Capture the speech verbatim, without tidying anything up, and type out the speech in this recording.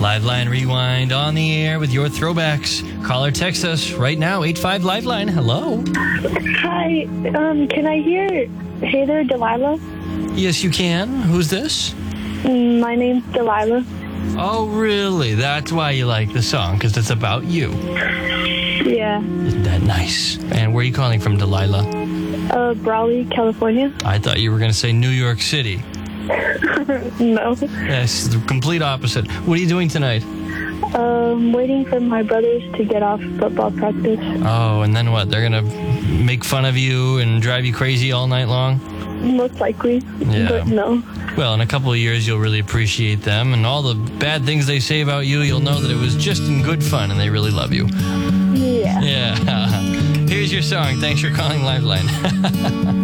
Liveline Rewind on the air with your throwbacks. Call or text us right now, eight five Liveline. Hello. Hi, um, can I hear Hey There, Delilah? Yes, you can. Who's this? Mm, My name's Delilah. Oh, really? That's why you like the song, because it's about you. Yeah. Isn't that nice? And where are you calling from, Delilah? Uh, Brawley, California. I thought you were going to say New York City. No. Yes, the complete opposite. What are you doing tonight? Um, waiting for my brothers to get off football practice. Oh, and then what? They're going to make fun of you and drive you crazy all night long? Most likely. Yeah. But no. Well, in a couple of years, you'll really appreciate them, and all the bad things they say about you, you'll know that it was just in good fun, and they really love you. Yeah. Yeah. Here's your song. Thanks for calling Liveline.